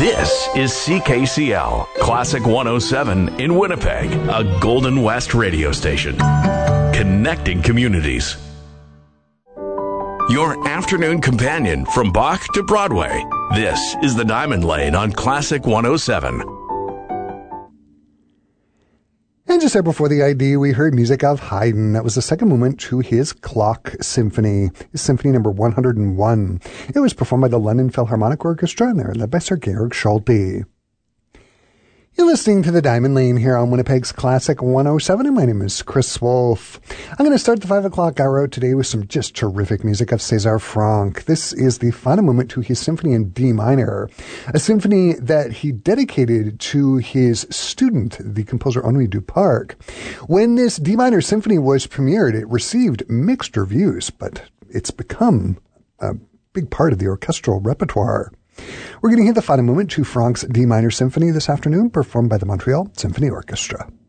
This is CKCL, Classic 107 in Winnipeg, a Golden West radio station. Connecting communities. Your afternoon companion from Bach to Broadway. This is the Diamond Lane on Classic 107. And just there before the ID, we heard music of Haydn. That was the second movement to his Clock Symphony, Symphony number 101. It was performed by the London Philharmonic Orchestra, and they're led by Sir Georg Schulte. You're listening to the Diamond Lane here on Winnipeg's Classic 107, and my name is Chris Wolf. I'm going to start the 5 o'clock hour out today with some just terrific music of César Franck. This is the final movement to his symphony in D minor, a symphony that he dedicated to his student, the composer Henri Duparc. When this D minor symphony was premiered, it received mixed reviews, but it's become a big part of the orchestral repertoire. We're going to hear the final movement to Franck's D minor symphony this afternoon, performed by the Montreal Symphony Orchestra.